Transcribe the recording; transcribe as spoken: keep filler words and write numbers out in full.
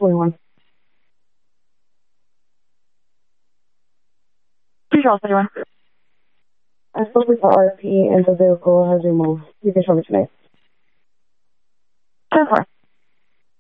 twenty-one. Please roll thirty-one. I spoke with the R P and the vehicle has been moved. You can show me tonight. ten four.